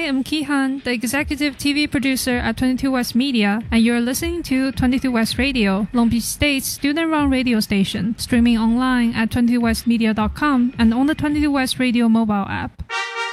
I'm Kihan, the executive TV producer at 22 West Media, and you're listening to 22 West Radio, Long Beach State's student-run radio station, streaming online at 22westmedia.com and on the 22 West Radio mobile app.